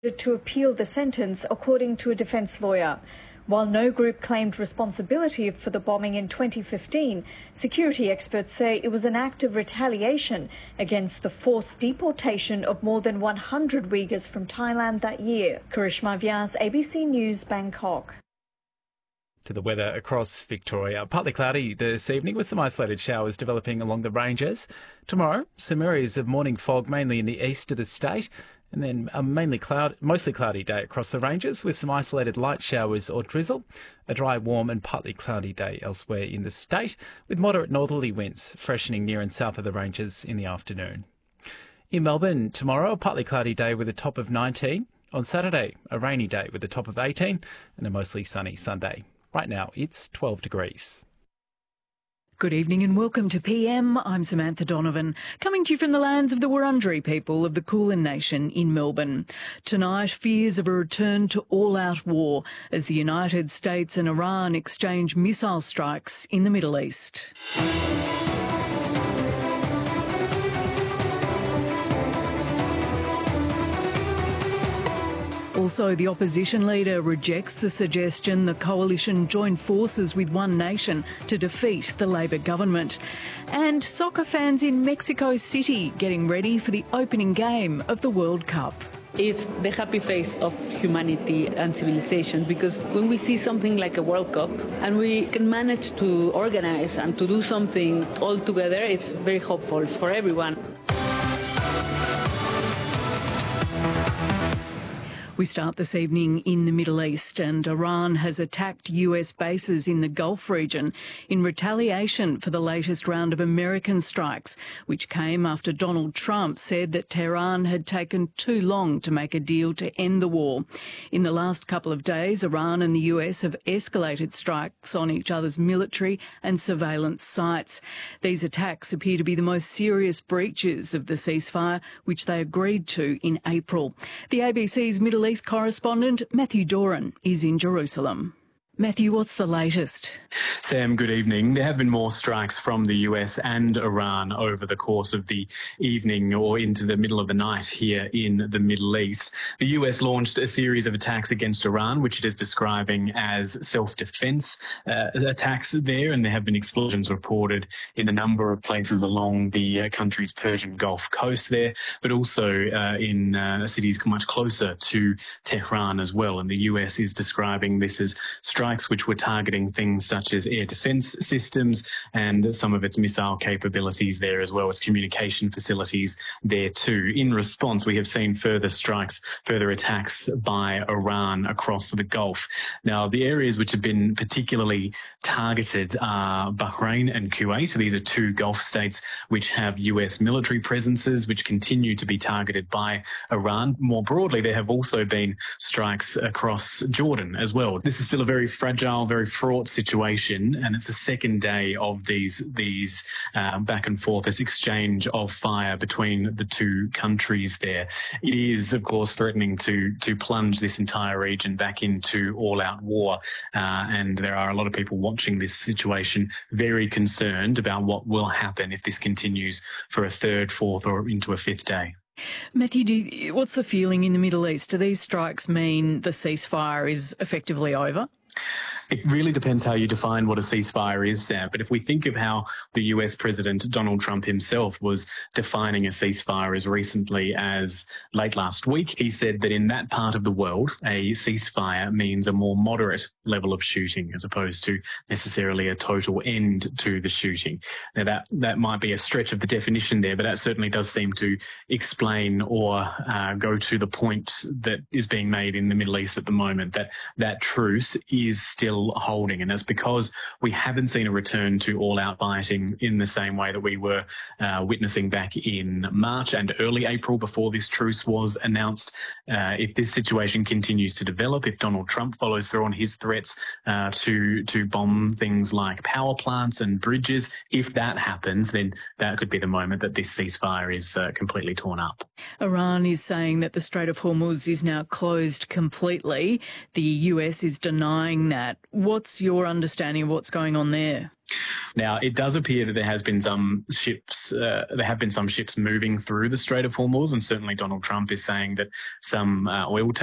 to appeal the sentence, according to a defence lawyer. While no group claimed responsibility for the bombing in 2015, security experts say it was an act of retaliation against the forced deportation of more than 100 Uyghurs from Thailand that year. Karishma Vyas, ABC News, Bangkok. To the weather across Victoria. Partly cloudy this evening with some isolated showers developing along the ranges. Tomorrow, some areas of morning fog mainly in the east of the state. And then a mostly cloudy day across the ranges with some isolated light showers or drizzle. A dry, warm and partly cloudy day elsewhere in the state with moderate northerly winds freshening near and south of the ranges in the afternoon. In Melbourne tomorrow, a partly cloudy day with a top of 19. On Saturday, a rainy day with a top of 18 and a mostly sunny Sunday. Right now, it's 12 degrees. Good evening and welcome to PM. I'm Samantha Donovan, coming to you from the lands of the Wurundjeri people of the Kulin Nation in Melbourne. Tonight, fears of a return to all-out war as the United States and Iran exchange missile strikes in the Middle East. Also, the opposition leader rejects the suggestion the coalition join forces with One Nation to defeat the Labor government. And soccer fans in Mexico City getting ready for the opening game of the World Cup. It's the happy face of humanity and civilization, because when we see something like a World Cup and we can manage to organize and to do something all together, it's very hopeful for everyone. We start this evening in the Middle East, and Iran has attacked US bases in the Gulf region in retaliation for the latest round of American strikes, which came after Donald Trump said that Tehran had taken too long to make a deal to end the war. In the last couple of days, Iran and the US have escalated strikes on each other's military and surveillance sites. These attacks appear to be the most serious breaches of the ceasefire, which they agreed to in April. The ABC's Middle East correspondent Matthew Doran is in Jerusalem. Matthew, what's the latest? Sam, good evening. There have been more strikes from the US and Iran over the course of the evening or into the middle of the night here in the Middle East. The US launched a series of attacks against Iran, which it is describing as self-defense attacks there, and there have been explosions reported in a number of places along the country's Persian Gulf coast there, but also in cities much closer to Tehran as well. And the US is describing this as strikes which were targeting things such as air defence systems and some of its missile capabilities there as well, its communication facilities there too. In response, we have seen further strikes, further attacks by Iran across the Gulf. Now, the areas which have been particularly targeted are Bahrain and Kuwait. These are two Gulf states which have US military presences, which continue to be targeted by Iran. More broadly, there have also been strikes across Jordan as well. This is still a very fragile, very fraught situation, and it's the second day of these back and forth, this exchange of fire between the two countries there. It is, of course, threatening to plunge this entire region back into all-out war, and there are a lot of people watching this situation very concerned about what will happen if this continues for a third, fourth or into a fifth day. Matthew, what's the feeling in the Middle East? Do these strikes mean the ceasefire is effectively over? It really depends how you define what a ceasefire is, Sam. But if we think of how the US President Donald Trump himself was defining a ceasefire as recently as late last week, he said that in that part of the world, a ceasefire means a more moderate level of shooting as opposed to necessarily a total end to the shooting. Now, that might be a stretch of the definition there, but that certainly does seem to explain or go to the point that is being made in the Middle East at the moment, that truce is still holding. And that's because we haven't seen a return to all-out fighting in the same way that we were witnessing back in March and early April before this truce was announced. If this situation continues to develop, if Donald Trump follows through on his threats to bomb things like power plants and bridges, if that happens, then that could be the moment that this ceasefire is completely torn up. Iran is saying that the Strait of Hormuz is now closed completely. The US is denying that. What's your understanding of what's going on there? Now, it does appear that there have been some ships moving through the Strait of Hormuz, and certainly Donald Trump is saying that some oil